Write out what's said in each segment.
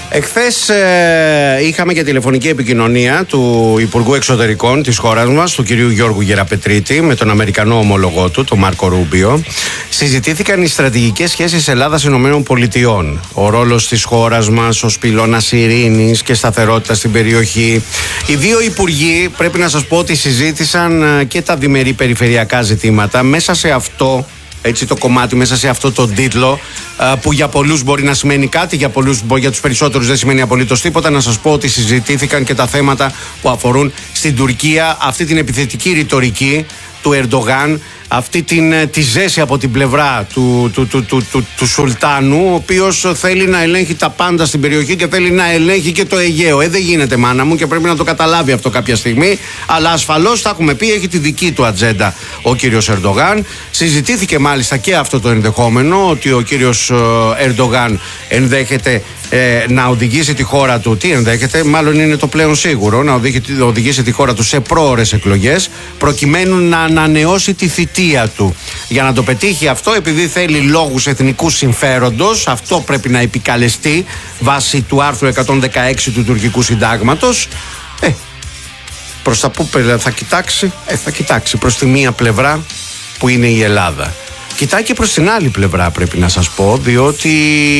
Εχθές είχαμε και τηλεφωνική επικοινωνία του Υπουργού Εξωτερικών της χώρας μας, του κυρίου Γιώργου Γεραπετρίτη, με τον Αμερικανό ομολογό του, τον Μάρκο Ρούμπιο. Συζητήθηκαν οι στρατηγικές σχέσεις Ελλάδα-ΗΠΑ, ο ρόλος της χώρας μας ως πυλώνας ειρήνης και σταθερότητας στην περιοχή. Οι δύο υπουργοί, πρέπει να σας πω ότι συζήτησαν και τα διμερεί περιφερειακά ζητήματα. Μέσα σε αυτό, έτσι το κομμάτι, μέσα σε αυτό το τίτλο, που για πολλούς μπορεί να σημαίνει κάτι, για τους περισσότερους δεν σημαίνει απολύτως τίποτα, να σας πω ότι συζητήθηκαν και τα θέματα που αφορούν στην Τουρκία, αυτή την επιθετική ρητορική του Ερντογάν, αυτή τη ζέση από την πλευρά του Σουλτάνου, ο οποίος θέλει να ελέγχει τα πάντα στην περιοχή και θέλει να ελέγχει και το Αιγαίο. Δεν γίνεται, μάνα μου, και πρέπει να το καταλάβει αυτό κάποια στιγμή, αλλά ασφαλώς, θα έχουμε πει, έχει τη δική του ατζέντα ο κύριος Ερντογάν. Συζητήθηκε μάλιστα και αυτό το ενδεχόμενο, ότι ο κύριος Ερντογάν ενδέχεται να οδηγήσει τη χώρα του, μάλλον είναι το πλέον σίγουρο, να οδηγήσει τη χώρα του σε πρόωρες εκλογές, προκειμένου να ανανεώσει τη θητεία του. Για να το πετύχει αυτό, επειδή θέλει λόγους εθνικού συμφέροντος, αυτό πρέπει να επικαλεστεί βάσει του άρθρου 116 του τουρκικού συντάγματος. Προς τα που θα κοιτάξει προς τη μία πλευρά που είναι η Ελλάδα. Κοιτάει και προς την άλλη πλευρά, πρέπει να σας πω, διότι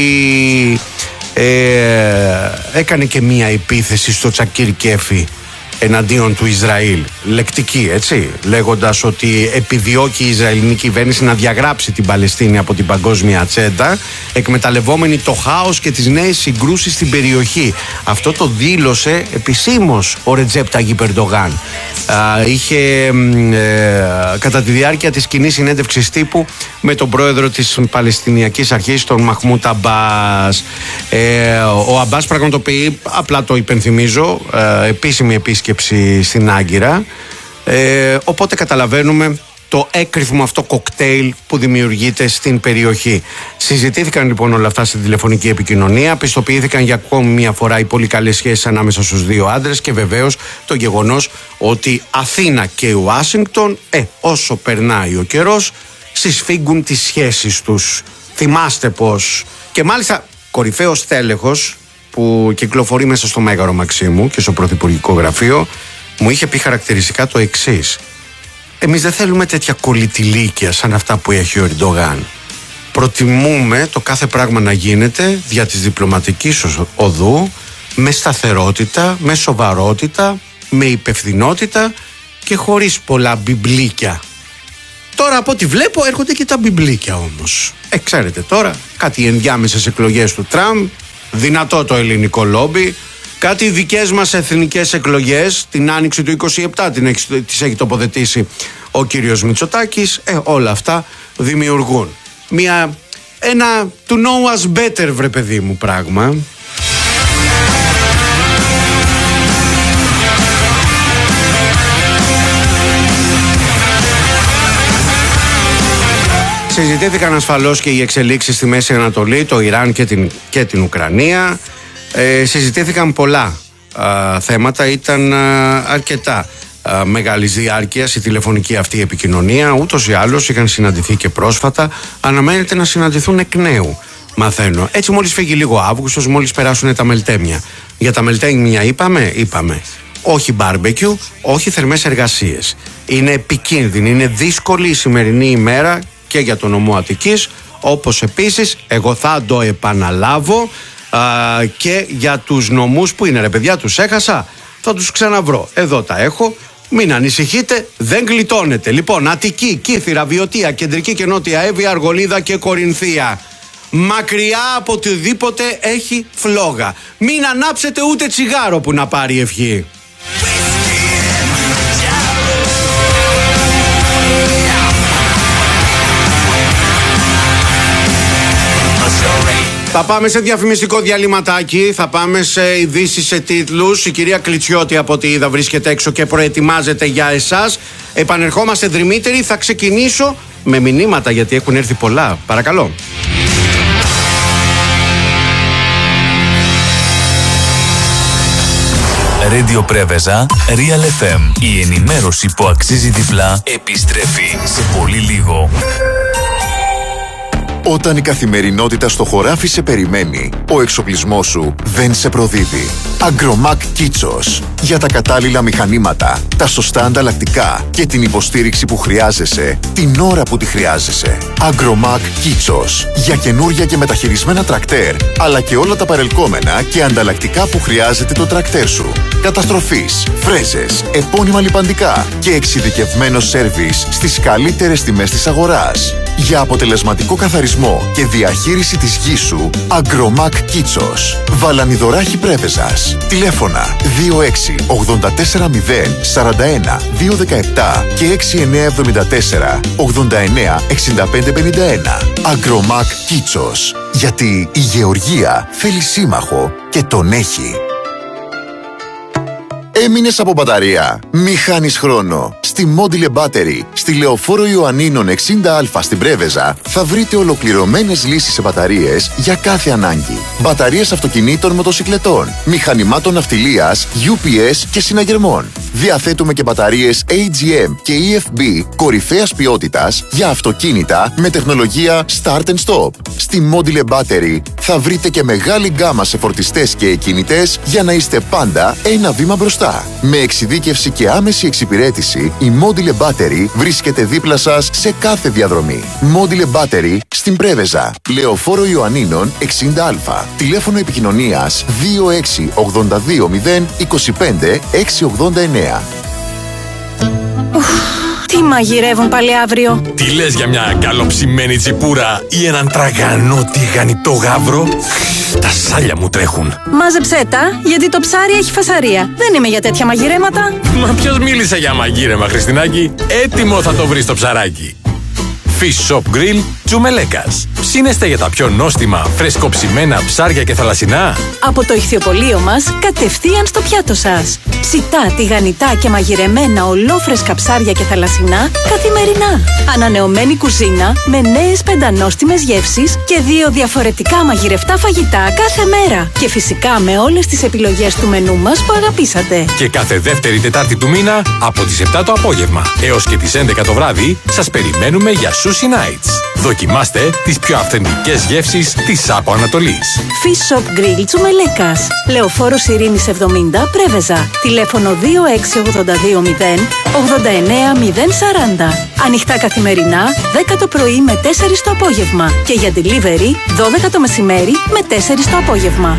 έκανε και μία επίθεση στο Τσακίρ Κέφι εναντίον του Ισραήλ, λεκτική, έτσι, λέγοντας ότι επιδιώκει η Ισραηλινή κυβέρνηση να διαγράψει την Παλαιστίνη από την παγκόσμια ατζέντα, εκμεταλλευόμενη το χάος και τις νέες συγκρούσεις στην περιοχή. Αυτό το δήλωσε επισήμως ο Ρετζέπ Ταγιπ Ερντογάν. Είχε κατά τη διάρκεια της κοινής συνέντευξης τύπου με τον πρόεδρο της Παλαιστινιακής Αρχής, τον Μαχμούτ Αμπάς. Ο Αμπάς πραγματοποιεί, απλά το υπενθυμίζω, επίσημη επίσκεψη στην Άγκυρα, οπότε καταλαβαίνουμε το έκρηθμο αυτό κοκτέιλ που δημιουργείται στην περιοχή. Συζητήθηκαν λοιπόν όλα αυτά στην τηλεφωνική επικοινωνία, πιστοποιήθηκαν για ακόμη μια φορά οι πολύ καλές σχέσεις ανάμεσα στους δύο άντρες και βεβαίως το γεγονός ότι Αθήνα και Ουάσιγκτον, όσο περνάει ο καιρός, συσφίγγουν τις σχέσεις τους. Θυμάστε πως, και μάλιστα κορυφαίος τέλεχος που κυκλοφορεί μέσα στο Μέγαρο Μαξίμου και στο Πρωθυπουργικό Γραφείο, μου είχε πει χαρακτηριστικά το εξής: εμείς δεν θέλουμε τέτοια κολλητηλίκια σαν αυτά που έχει ο Ερντογάν. Προτιμούμε το κάθε πράγμα να γίνεται δια της διπλωματικής οδού, με σταθερότητα, με σοβαρότητα, με υπευθυνότητα και χωρίς πολλά μπιμπλίκια. Τώρα από ό,τι βλέπω έρχονται και τα μπιμπλίκια όμως. Ξέρετε τώρα, κάτι ενδιάμεσες εκλογές του Τραμπ, δυνατό το ελληνικό λόμπι, κάτι δικές μας εθνικές εκλογές, την άνοιξη του 27 τις έχει τοποθετήσει ο κύριος Μητσοτάκης. Όλα αυτά δημιουργούν ένα to know us better, βρε παιδί μου, πράγμα. Συζητήθηκαν ασφαλώς και οι εξελίξεις στη Μέση Ανατολή, το Ιράν και την Ουκρανία. Συζητήθηκαν πολλά θέματα, ήταν αρκετά μεγάλης διάρκειας η τηλεφωνική αυτή επικοινωνία. Ούτως ή άλλως είχαν συναντηθεί και πρόσφατα, αναμένεται να συναντηθούν εκ νέου, μαθαίνω. Έτσι μόλις φύγει λίγο Αύγουστος, μόλις περάσουν τα μελτέμια. Για τα μελτέμια είπαμε όχι μπάρμπεκιου, όχι θερμές εργασίες. Είναι επικίνδυνη, είναι δύσκολη η σημερινή ημέρα και για τον νομό Αττικής, όπως επίσης, εγώ θα το επαναλάβω, και για τους νομούς που είναι, ρε παιδιά, τους έχασα, θα τους ξαναβρω. Εδώ τα έχω, μην ανησυχείτε, δεν γλιτώνετε. Λοιπόν, Αττική, Κύθυρα, Βιωτία, Κεντρική και Νότια Εύβοια, Αργολίδα και Κορινθία. Μακριά από οτιδήποτε έχει φλόγα. Μην ανάψετε ούτε τσιγάρο που να πάρει ευχή. Θα πάμε σε διαφημιστικό διαλυματάκι, θα πάμε σε ειδήσεις, σε τίτλους. Η κυρία Κλιτσιώτη, από ό,τι είδα, βρίσκεται έξω και προετοιμάζεται για εσάς. Επανερχόμαστε δρυμύτεροι, θα ξεκινήσω με μηνύματα γιατί έχουν έρθει πολλά. Παρακαλώ. Radio Πρέβεζα, Real FM. Η ενημέρωση που αξίζει διπλά επιστρέφει σε πολύ λίγο. Όταν η καθημερινότητα στο χωράφι σε περιμένει, ο εξοπλισμός σου δεν σε προδίδει. Agromac Kitsos. Για τα κατάλληλα μηχανήματα, τα σωστά ανταλλακτικά και την υποστήριξη που χρειάζεσαι, την ώρα που τη χρειάζεσαι. Agromac Kitsos. Για καινούρια και μεταχειρισμένα τρακτέρ, αλλά και όλα τα παρελκόμενα και ανταλλακτικά που χρειάζεται το τρακτέρ σου. Καταστροφής, φρέζες, επώνυμα λιπαντικά και εξειδικευμένο σέρβις στις καλύτερες τιμές της αγοράς. Για αποτελεσματικό καθαρισμό και διαχείριση της γης σου, Agromac Kitsos. Βαλανιδωράχη Πρέβεζας. Τηλέφωνα 26 84 0 41 217 και 6974 89 65 51. Agromac Kitsos. Γιατί η γεωργία θέλει σύμμαχο και τον έχει. Έμεινες από μπαταρία? Μη χάνεις χρόνο. Στη Module Battery, στη Λεωφόρο Ιωαννίνων 60Α στην Πρέβεζα, θα βρείτε ολοκληρωμένες λύσεις σε μπαταρίες για κάθε ανάγκη. Μπαταρίες αυτοκινήτων, μοτοσικλετών, μηχανημάτων ναυτιλίας, UPS και συναγερμών. Διαθέτουμε και μπαταρίες AGM και EFB κορυφαίας ποιότητας για αυτοκίνητα με τεχνολογία Start and Stop. Στη Module Battery θα βρείτε και μεγάλη γκάμα σε φορτιστές και εκκινητές για να είστε πάντα ένα βήμα μπροστά. Με εξειδίκευση και άμεση εξυπηρέτηση, η Module Battery βρίσκεται δίπλα σας σε κάθε διαδρομή. Module Battery στην Πρέβεζα, Λεωφόρο Ιωαννίνων 60Α. Τηλέφωνο επικοινωνίας 26 82 0 25 689. Τι μαγειρεύουν πάλι αύριο? Τι λες για μια καλοψημένη τσιπούρα ή έναν τραγανό τηγανιτό γάβρο? Τα σάλια μου τρέχουν. Μάζεψέ τα, γιατί το ψάρι έχει φασαρία. Δεν είμαι για τέτοια μαγειρέματα. Μα ποιος μίλησε για μαγείρεμα, Χριστινάκη? Έτοιμο θα το βρεις το ψαράκι. Fish Shop Grill Τσουμελέκας. Ψήνεστε για τα πιο νόστιμα, φρεσκοψημένα ψάρια και θαλασσινά? Από το ηχθιοπωλείο μας, κατευθείαν στο πιάτο σας. Ψητά, τηγανιτά και μαγειρεμένα ολόφρεσκα ψάρια και θαλασσινά καθημερινά. Ανανεωμένη κουζίνα με νέες πεντανόστιμες γεύσεις και 2 διαφορετικά μαγειρευτά φαγητά κάθε μέρα. Και φυσικά με όλες τις επιλογές του μενού μας που αγαπήσατε. Και κάθε δεύτερη Τετάρτη του μήνα από τις 7 το απόγευμα έως και τις 11 το βράδυ σας περιμένουμε για Sushi Nights. Δοκιμάστε τις πιο αυθεντικές γεύσεις της Άπο Ανατολής. Fish Shop Grill Τσουμελέκας. Λεωφόρος Ειρήνης 70 Πρέβεζα. Τηλέφωνο 2682 0 89 040. Ανοιχτά καθημερινά 10 το πρωί με 4 το απόγευμα. Και για delivery 12 το μεσημέρι με 4 το απόγευμα.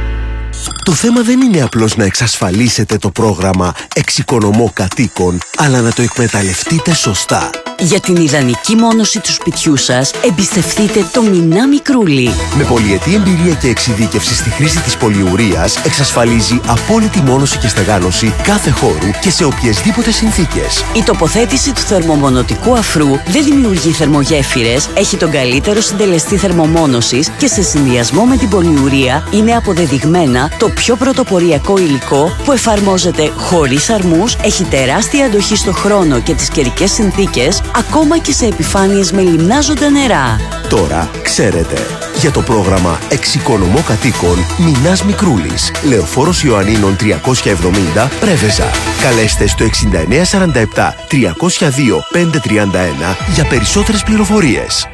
Το θέμα δεν είναι απλώς να εξασφαλίσετε το πρόγραμμα Εξοικονομώ Κατοίκων, αλλά να το εκμεταλλευτείτε σωστά. Για την ιδανική μόνωση του σπιτιού σας, εμπιστευτείτε το Μινά Μικρούλι. Με πολυετή εμπειρία και εξειδίκευση στη χρήση της πολυουρίας, εξασφαλίζει απόλυτη μόνωση και στεγάνωση κάθε χώρου και σε οποιασδήποτε συνθήκες. Η τοποθέτηση του θερμομονωτικού αφρού δεν δημιουργεί θερμογέφυρες, έχει τον καλύτερο συντελεστή θερμομόνωσης και σε συνδυασμό με την πολυουρία είναι αποδεδειγμένα το πιο πρωτοποριακό υλικό που εφαρμόζεται χωρίς αρμούς, έχει τεράστια αντοχή στο χρόνο και τις καιρικές συνθήκες, ακόμα και σε επιφάνειες με λιμνάζοντα νερά. Τώρα ξέρετε. Για το πρόγραμμα Εξοικονομώ Κατοίκων, Μινάς Μικρούλης, Λεωφόρος Ιωαννίνων 370 Πρέβεζα. Καλέστε στο 6947 302 531 για περισσότερες πληροφορίες.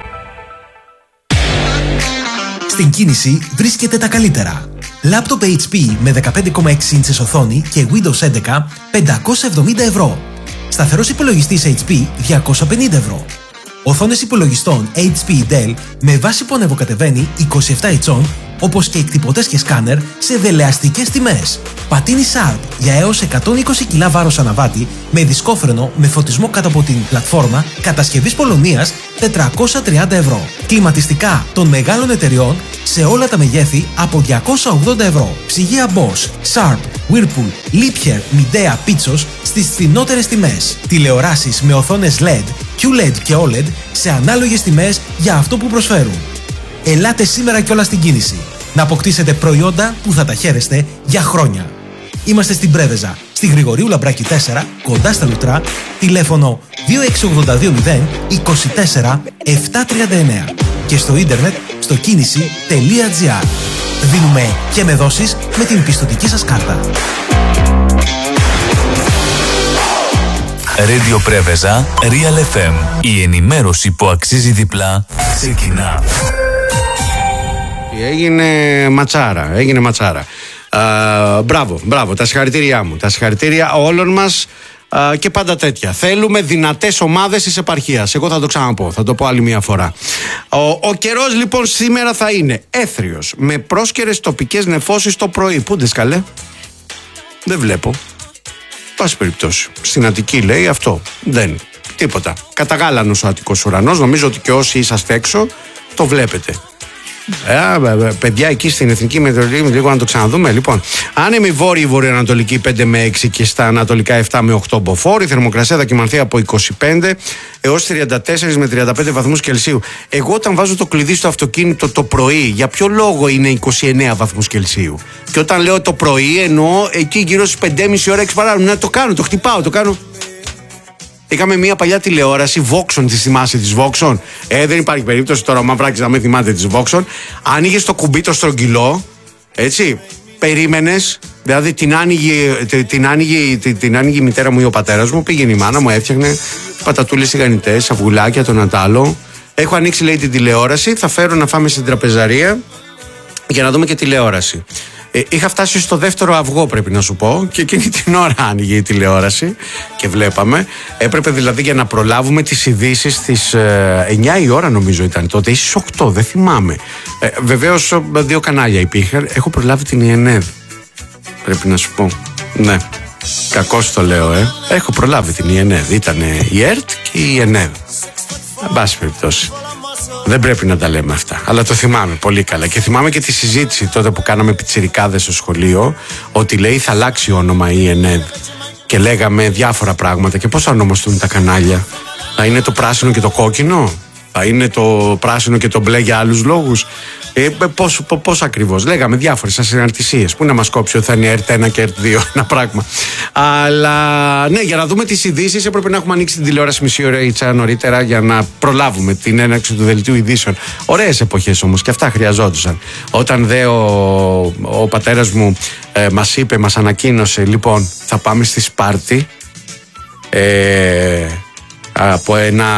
Στην κίνηση βρίσκεται τα καλύτερα. Λάπτοπ HP με 15,6 ίντσες οθόνη και Windows 11 570 ευρώ. Σταθερός υπολογιστής HP 250 ευρώ. Οθόνες υπολογιστών HP Dell με βάση που ανεβοκατεβαίνει 27 ιντσών, όπως και εκτυπωτές και σκάνερ σε δελεαστικές τιμές. Πατίνι Sharp για έως 120 κιλά βάρος αναβάτη με δισκόφρενο με φωτισμό κάτω από την πλατφόρμα κατασκευής Πολωνίας 430 ευρώ. Κλιματιστικά των μεγάλων εταιριών σε όλα τα μεγέθη από 280 ευρώ. Ψυγεία Bosch, Sharp, Whirlpool, Liebherr, Midea, Pitsos στις φθηνότερες τιμές. Τηλεοράσεις με οθόνες LED, QLED και OLED σε ανάλογες τιμές για αυτό που προσφέρουν. Ελάτε σήμερα κιόλας στην κίνηση. Να αποκτήσετε προϊόντα που θα τα χαίρεστε για χρόνια. Είμαστε στην Πρέβεζα, στη Γρηγορίου Λαμπράκη 4, κοντά στα Λουτρά, τηλέφωνο 26820 24 739 και στο ίντερνετ στο κίνηση.gr. Δίνουμε και με δόσεις με την πιστωτική σας κάρτα. Radio Πρέβεζα, Real FM. Η ενημέρωση που αξίζει διπλά ξεκινά. Έγινε ματσάρα. Μπράβο, τα συγχαρητήριά μου. Τα συγχαρητήρια όλων μας και πάντα τέτοια. Θέλουμε δυνατές ομάδες της επαρχίας. Εγώ θα το ξαναπώ, θα το πω άλλη μια φορά. Ο καιρός λοιπόν σήμερα θα είναι έθριος, με πρόσκαιρες τοπικές νεφώσεις το πρωί. Πού ντε καλέ? Δεν βλέπω. Πάση περιπτώσει. Στην Αττική λέει αυτό. Δεν. Τίποτα. Καταγάλανος ο Αττικός ουρανός. Νομίζω ότι και όσοι είσαστε έξω το βλέπετε. Παιδιά, εκεί στην Εθνική Μετεωρολογία, λίγο να το ξαναδούμε. Λοιπόν, άνεμη βόρειη βορειοανατολική 5 με 6 και στα ανατολικά 7 με 8 μποφόρ. Η θερμοκρασία θα κυμανθεί από 25 έως 34 με 35 βαθμούς Κελσίου. Εγώ όταν βάζω το κλειδί στο αυτοκίνητο το πρωί, για ποιο λόγο είναι 29 βαθμούς Κελσίου? Και όταν λέω το πρωί, εννοώ εκεί γύρω στις 5.30 ώρα 6 παρά. Να το κάνω, το χτυπάω, το κάνω. Είχαμε μια παλιά τηλεόραση, Voxon, τη θυμάσαι της Voxon? Δεν υπάρχει περίπτωση τώρα ο Μαυράκης να μην θυμάται της Voxon. Άνοιγες το κουμπί το στρογγυλό, έτσι, περίμενες, δηλαδή την άνοιγε η μητέρα μου ή ο πατέρας μου, πήγαινε η μάνα μου, έφτιαχνε πατατούλες τηγανιτές, αυγουλάκια, τον Ατάλο. Έχω ανοίξει, λέει, την τηλεόραση, θα φέρω να φάμε στην τραπεζαρία για να δούμε και τηλεόραση. Είχα φτάσει στο δεύτερο αυγό, πρέπει να σου πω, και εκείνη την ώρα άνοιγε η τηλεόραση και βλέπαμε. Έπρεπε δηλαδή για να προλάβουμε τις ειδήσεις στις 9 η ώρα, νομίζω ήταν τότε, ή στις 8, δεν θυμάμαι. Βεβαίως 2 κανάλια υπήρχαν. Έχω προλάβει την ΙΕΝΕΔ, πρέπει να σου πω. Ναι, κακώς το λέω, Έχω προλάβει την ΙΕΝΕΔ. Ήταν η ΕΡΤ και η ΙΕΝΕΔ. Εν πάση περιπτώσει. Δεν πρέπει να τα λέμε αυτά, αλλά το θυμάμαι πολύ καλά. Και θυμάμαι και τη συζήτηση τότε που κάναμε πιτσιρικάδες στο σχολείο, ότι λέει θα αλλάξει όνομα η ΕΝΕΔ. Και λέγαμε διάφορα πράγματα. Και πώς θα ονομαστούν τα κανάλια? Θα είναι το πράσινο και το κόκκινο? Θα είναι το πράσινο και το μπλε για άλλους λόγους? Πώς ακριβώς? Λέγαμε διάφορες ασυναρτησίες. Πού να μας κόψει ότι θα είναι ΕΡΤ1 και ΕΡΤ2, ένα πράγμα. Αλλά ναι, για να δούμε τις ειδήσεις έπρεπε να έχουμε ανοίξει την τηλεόραση μισή ώρα νωρίτερα για να προλάβουμε την έναρξη του δελτίου ειδήσεων. Ωραίες εποχές όμως, και αυτά χρειαζόντουσαν. Όταν ο πατέρας μου μας ανακοίνωσε, λοιπόν, θα πάμε στη Σπάρτη από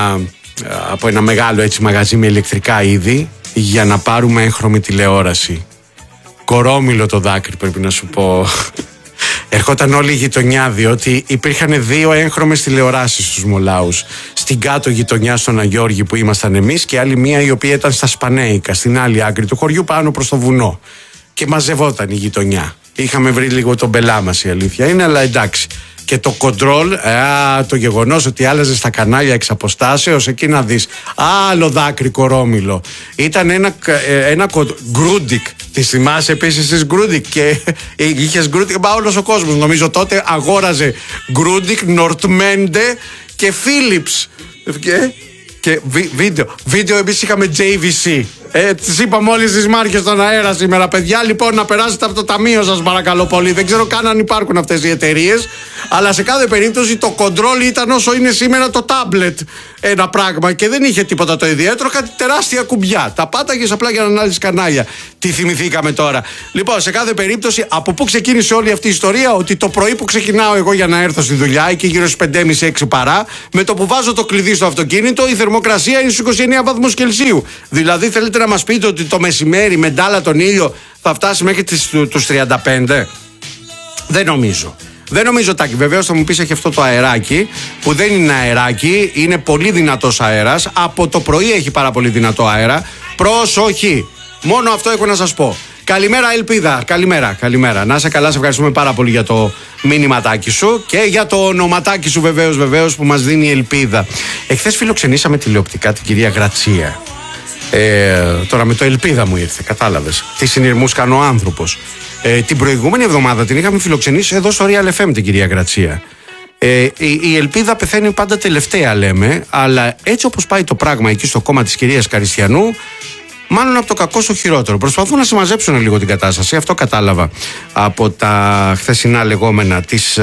ένα μεγάλο έτσι μαγαζί με ηλεκτρικά είδη, για να πάρουμε έγχρωμη τηλεόραση. Κορόμιλο το δάκρυ, πρέπει να σου πω. Ερχόταν όλη η γειτονιά, διότι υπήρχαν 2 έγχρωμες τηλεοράσεις στους Μολάους. Στην κάτω γειτονιά στον Αγιώργη που ήμασταν εμείς, και άλλη μία η οποία ήταν στα Σπανέικα, στην άλλη άκρη του χωριού, πάνω προς το βουνό. Και μαζευόταν η γειτονιά. Είχαμε βρει λίγο τον μπελά μας, η αλήθεια είναι, αλλά εντάξει. Και το κοντρόλ, το γεγονός ότι άλλαζε στα κανάλια εξ αποστάσεως, εκεί να δεις άλλο δάκρυ Κορόμιλο. Ήταν ένα Γκρούντικ. Τη θυμάσαι επίσης της Γκρούντικ? Και είχες Γκρούντικ, όλος ο κόσμος νομίζω τότε αγόραζε Γκρούντικ, Νορτμέντε και Φίλιπς. Και βίντεο εμείς είχαμε JVC. Τις είπαμε όλες τις μάρκες στον αέρα σήμερα, παιδιά. Λοιπόν, να περάσετε από το ταμείο σας, παρακαλώ πολύ. Δεν ξέρω καν αν υπάρχουν αυτές οι εταιρείες, αλλά σε κάθε περίπτωση το κοντρόλ ήταν όσο είναι σήμερα το τάμπλετ. Ένα πράγμα, και δεν είχε τίποτα το ιδιαίτερο, κάτι τεράστια κουμπιά. Τα πάταγες απλά για να ανάλυσεις κανάλια. Τι θυμηθήκαμε τώρα? Λοιπόν, σε κάθε περίπτωση, από πού ξεκίνησε όλη αυτή η ιστορία? Ότι το πρωί που ξεκινάω εγώ για να έρθω στη δουλειά, εκεί γύρω στις 5.30-6 παρά, με το που βάζω το κλειδί στο αυτοκίνητο, η θερμοκρασία είναι στους 29 βαθμούς Κελσίου. Δηλαδή, θέλετε να μας πείτε ότι το μεσημέρι με ντάλα τον ήλιο θα φτάσει μέχρι τους 35? Δεν νομίζω, Τάκη. Βεβαίως θα μου πεις, έχει αυτό το αεράκι, που δεν είναι αεράκι, είναι πολύ δυνατός αέρας. Από το πρωί έχει πάρα πολύ δυνατό αέρα. Προσοχή! Μόνο αυτό έχω να σας πω. Καλημέρα, Ελπίδα. Καλημέρα. Να είσαι καλά, σε ευχαριστούμε πάρα πολύ για το μήνυματάκι σου και για το ονοματάκι σου, βεβαίως, που μας δίνει η Ελπίδα. Εχθές φιλοξενήσαμε τηλεοπτικά την κυρία Γρατσία. Τώρα με το Ελπίδα μου ήρθε, κατάλαβες. Τι συνειρμούς κάνει ο άνθρωπος. Την προηγούμενη εβδομάδα την είχαμε φιλοξενήσει εδώ στο Real FM την κυρία Γρατσία. Η Ελπίδα πεθαίνει πάντα τελευταία, λέμε, αλλά έτσι όπως πάει το πράγμα εκεί στο κόμμα της κυρίας Καριστιανού, μάλλον από το κακό στο χειρότερο. Προσπαθούν να συμμαζέψουν λίγο την κατάσταση. Αυτό κατάλαβα από τα χθεσινά λεγόμενα της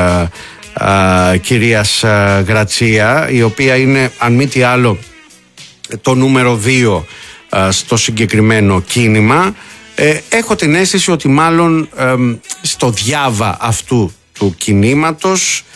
κυρίας Γρατσία, η οποία είναι, αν μη τι άλλο, το νούμερο 2 στο συγκεκριμένο κίνημα. Έχω την αίσθηση ότι μάλλον στο διάβα αυτού του κινήματος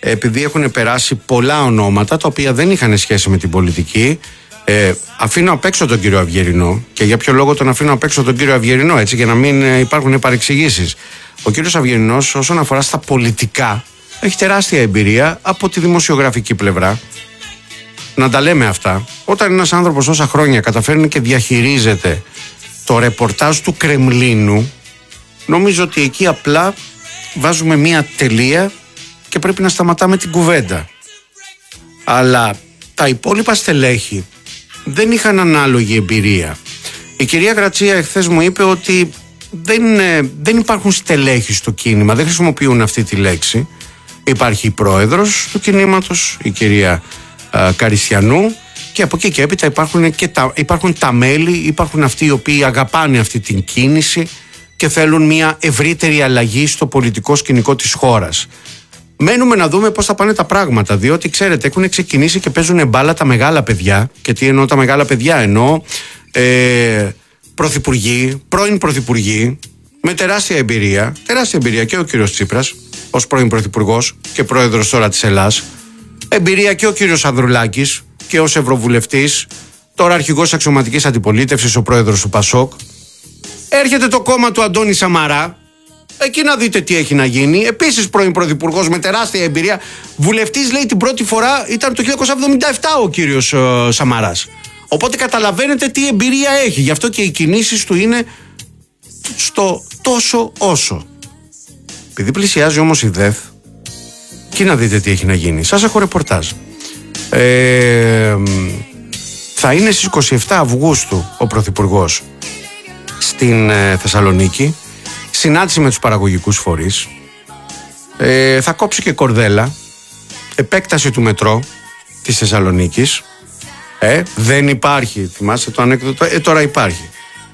επειδή έχουν περάσει πολλά ονόματα τα οποία δεν είχαν σχέση με την πολιτική. Αφήνω απ' έξω τον κύριο Αυγερινό. Και για ποιο λόγο τον αφήνω απ' έξω τον κύριο Αυγερινό, έτσι, για να μην υπάρχουν παρεξηγήσεις. Ο κύριος Αυγερινός, όσον αφορά στα πολιτικά, έχει τεράστια εμπειρία από τη δημοσιογραφική πλευρά. Να τα λέμε αυτά. Όταν ένας άνθρωπος όσα χρόνια καταφέρνει και διαχειρίζεται το ρεπορτάζ του Κρεμλίνου, νομίζω ότι εκεί απλά βάζουμε μία τελεία και πρέπει να σταματάμε την κουβέντα. Αλλά τα υπόλοιπα στελέχη δεν είχαν ανάλογη εμπειρία. Η κυρία Γρατσία εχθές μου είπε ότι δεν υπάρχουν στελέχη στο κίνημα, δεν χρησιμοποιούν αυτή τη λέξη. Υπάρχει η πρόεδρος του κινήματος, η κυρία Καριστιανού, και από εκεί και έπειτα υπάρχουν τα μέλη, υπάρχουν αυτοί οι οποίοι αγαπάνε αυτή την κίνηση και θέλουν μια ευρύτερη αλλαγή στο πολιτικό σκηνικό της χώρας. Μένουμε να δούμε πώς θα πάνε τα πράγματα, διότι ξέρετε έχουν ξεκινήσει και παίζουν μπάλα τα μεγάλα παιδιά. Και τι εννοώ τα μεγάλα παιδιά? Εννοώ πρωθυπουργοί, πρώην πρωθυπουργοί με τεράστια εμπειρία και ο κύριος Τσίπρας ως πρώην πρωθυπουργός και πρόεδρος τώρα της Ελλάδας, εμπειρία και ο κύριος Ανδρουλάκης και ως ευρωβουλευτής, τώρα αρχηγός αξιωματικής αντιπολίτευσης, ο πρόεδρος του Πασόκ. Έρχεται το κόμμα του Αντώνη Σαμαρά. Εκεί να δείτε τι έχει να γίνει. Επίσης πρώην πρωθυπουργός με τεράστια εμπειρία. Βουλευτής, λέει, την πρώτη φορά ήταν το 1977 ο κύριος Σαμαράς. Οπότε καταλαβαίνετε τι εμπειρία έχει. Γι' αυτό και οι κινήσεις του είναι στο τόσο όσο. Επειδή πλησιάζει όμως η ΔΕΘ, εκεί να δείτε τι έχει να γίνει. Σας έχω ρεπορτάζ. Θα είναι στις 27 Αυγούστου ο πρωθυπουργός στην Θεσσαλονίκη. Συνάντηση με τους παραγωγικούς φορείς. Θα κόψει και κορδέλα. Επέκταση του μετρό της Θεσσαλονίκης. Δεν υπάρχει. Θυμάστε το ανέκδοτο? Τώρα υπάρχει.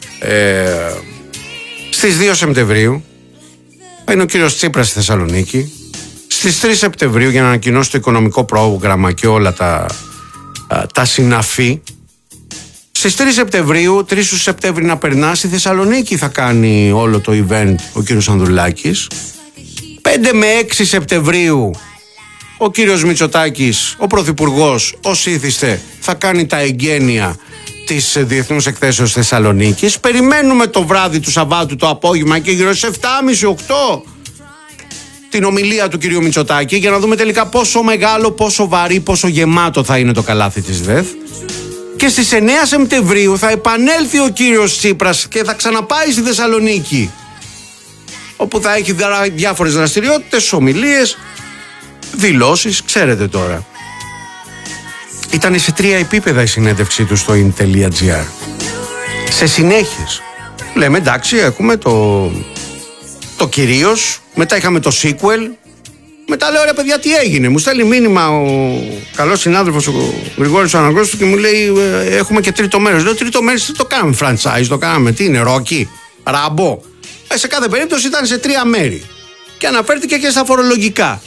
Στις 2 Σεπτεμβρίου θα είναι ο κύριος Τσίπρας στη Θεσσαλονίκη. Στις 3 Σεπτεμβρίου, για να ανακοινώσει το οικονομικό πρόγραμμα και όλα τα συναφή. Στις 3 Σεπτεμβρίου, 3 του Σεπτέμβρη να περνά, στη Θεσσαλονίκη θα κάνει όλο το event ο κύριος Ανδρουλάκης. 5 με 6 Σεπτεμβρίου ο κύριος Μητσοτάκης, ο πρωθυπουργός, ως ήθιστε, θα κάνει τα εγγένεια της Διεθνούς Εκθέσεως Θεσσαλονίκης. Περιμένουμε το βράδυ του Σαββάτου το απόγευμα και γύρω στις 7.30-8 την ομιλία του κυρίου Μητσοτάκη, για να δούμε τελικά πόσο μεγάλο, πόσο βαρύ, πόσο γεμάτο θα είναι το καλάθι της ΔΕΘ. Και στις 9 Σεπτεμβρίου θα επανέλθει ο κύριος Τσίπρας και θα ξαναπάει στη Θεσσαλονίκη, όπου θα έχει διάφορες δραστηριότητες, ομιλίες, δηλώσεις, ξέρετε τώρα. Ήταν σε 3 επίπεδα η συνέντευξή του στο in.gr. Σε συνέχειες. Λέμε εντάξει, έχουμε το κυρίως, μετά είχαμε το sequel. Μετά λέω, ρε παιδιά, τι έγινε? Μου στέλνει μήνυμα ο καλός συνάδελφος ο Γρηγόρης ο Αναγνώστου και μου λέει έχουμε και τρίτο μέρος. Λέω, τρίτο μέρος τι το κάναμε? Franchise το κάναμε? Τι είναι, Ρόκι, Ράμπο? Σε κάθε περίπτωση ήταν σε 3 μέρη. Και αναφέρθηκε και στα φορολογικά.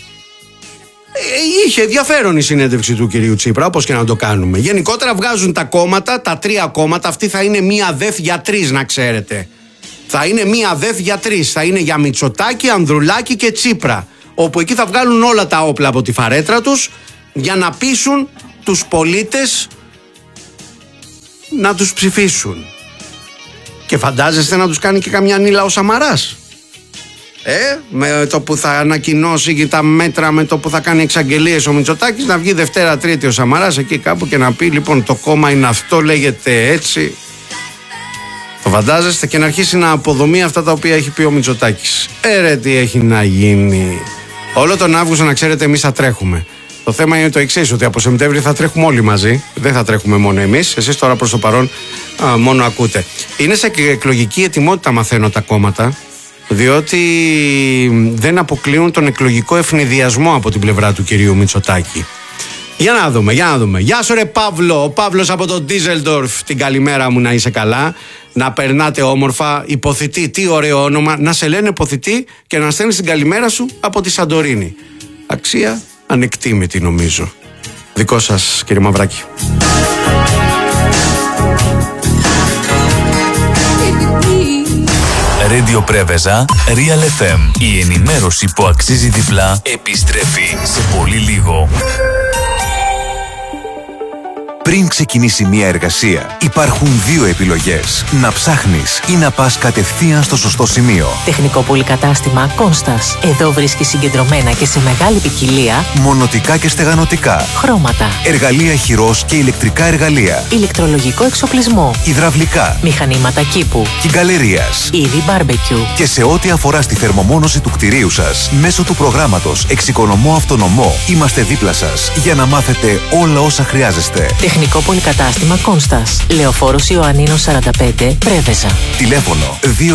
Είχε ενδιαφέρον η συνέντευξη του κυρίου Τσίπρα, όπως και να το κάνουμε. Γενικότερα βγάζουν τα κόμματα, τα 3 κόμματα. Αυτή θα είναι μία ΔΕΘ για 3, να ξέρετε. Θα είναι μία ΔΕΘ για 3. Θα είναι για Μητσοτάκη, Ανδρουλάκη και Τσίπρα. Όπου εκεί θα βγάλουν όλα τα όπλα από τη φαρέτρα τους για να πείσουν τους πολίτες να τους ψηφίσουν. Και φαντάζεστε να τους κάνει και καμιά νύλα ο Σαμαράς? Με το που θα ανακοινώσει και τα μέτρα, με το που θα κάνει εξαγγελίες ο Μητσοτάκης, να βγει Δευτέρα Τρίτη ο Σαμαράς εκεί κάπου και να πει λοιπόν το κόμμα είναι αυτό, λέγεται έτσι. Το φαντάζεστε? Και να αρχίσει να αποδομεί αυτά τα οποία έχει πει ο Μητσοτάκης. Ρε τι έχει να γίνει. Όλο τον Αύγουστο, να ξέρετε, εμείς θα τρέχουμε. Το θέμα είναι το εξής, ότι από Σεπτέμβρη θα τρέχουμε όλοι μαζί. Δεν θα τρέχουμε μόνο εμείς. Εσείς τώρα προς το παρόν μόνο ακούτε. Είναι σε εκλογική ετοιμότητα, μαθαίνω, τα κόμματα, διότι δεν αποκλείουν τον εκλογικό ευνηδιασμό από την πλευρά του κυρίου Μητσοτάκη. Για να δούμε. Γεια σου ρε Παύλο. Ο Παύλος από το Ντίζελντορφ. Την καλημέρα μου, να είσαι καλά. Να περνάτε όμορφα. Υποθητή, τι ωραίο όνομα. Να σε λένε υποθητή και να στέλνεις την καλημέρα σου από τη Σαντορίνη. Αξία ανεκτήμητη, νομίζω. Δικό σας, κύριε Μαυράκη. Radio Πρέβεζα, Real FM. Η ενημέρωση που αξίζει διπλά επιστρέφει σε πολύ λίγο. Πριν ξεκινήσει μια εργασία, υπάρχουν δύο επιλογές. Να ψάχνεις ή να πας κατευθείαν στο σωστό σημείο. Τεχνικό πολυκατάστημα Κόνστας. Εδώ βρίσκεις συγκεντρωμένα και σε μεγάλη ποικιλία μονοτικά και στεγανοτικά, χρώματα, εργαλεία χειρός και ηλεκτρικά εργαλεία, ηλεκτρολογικό εξοπλισμό, υδραυλικά, μηχανήματα κήπου, κυγκαλερίας, είδη μπάρμπεκιου. Και σε ό,τι αφορά στη θερμομόνωση του κτηρίου σας, μέσω του προγράμματος Εξοικονομώ Αυτονομό, είμαστε δίπλα σας για να μάθετε όλα όσα χρειάζεστε. Τεχνικό πολυκατάστημα Κόνστας. Λεωφόρος Ιωαννίνος 45, Πρέβεζα. Τηλέφωνο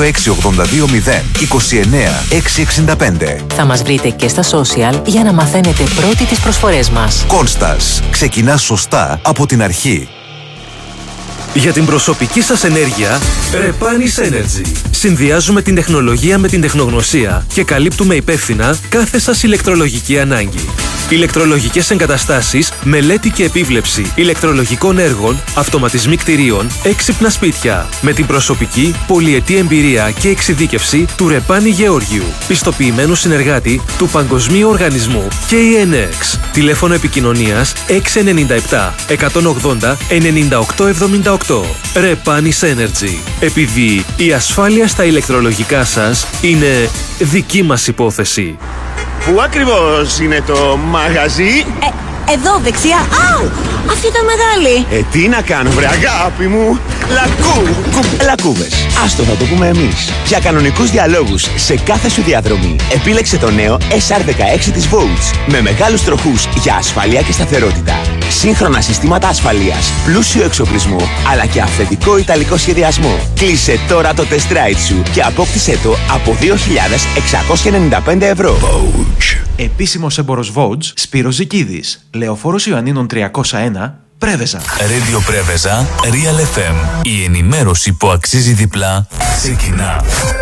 26820 29665. Θα μας βρείτε και στα social για να μαθαίνετε πρώτοι τις προσφορές μας. Κόνστας. Ξεκινά σωστά από την αρχή. Για την προσωπική σας ενέργεια, Repanis Energy. Συνδυάζουμε την τεχνολογία με την τεχνογνωσία και καλύπτουμε υπεύθυνα κάθε σας ηλεκτρολογική ανάγκη. Ηλεκτρολογικές εγκαταστάσεις, μελέτη και επίβλεψη ηλεκτρολογικών έργων, αυτοματισμοί κτηρίων, έξυπνα σπίτια. Με την προσωπική, πολυετή εμπειρία και εξειδίκευση του Ρεπάνη Γεώργιου, πιστοποιημένου συνεργάτη του Παγκοσμίου Οργανισμού KNX. Τηλέφωνο επικοινωνίας 697 180 9878. Repanis Energy. Επειδή η ασφάλεια στα ηλεκτρολογικά σας είναι δική μας υπόθεση. Πού ακριβώς είναι το μαγαζί? Εδώ δεξιά. Αου! Αυτή ήταν μεγάλη. Τι να κάνω βρε αγάπη μου. Λακκούβες. Άστο θα το πούμε εμείς. Για κανονικούς διαλόγους σε κάθε σου διαδρομή, επίλεξε το νέο SR16 της Volts. Με μεγάλους τροχούς για ασφαλεία και σταθερότητα. Σύγχρονα συστήματα ασφαλείας, πλούσιο εξοπλισμό, αλλά και αυθεντικό ιταλικό σχεδιασμό. Κλείσε τώρα το test ride σου και απόκτησέ το από 2.695 ευρώ. Επίσημος έμπορος Volts, Σπύρος Ζικίδης. Λεωφόρος Ιωαννίνων 301, Πρέβεζα. Radio Πρέβεζα, Real FM. Η ενημέρωση που αξίζει διπλά ξεκινά.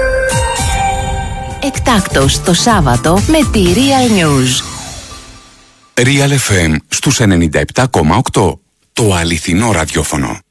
Εκτάκτος το Σάββατο με τη Real News. Real FM στους 97,8. Το αληθινό ραδιόφωνο.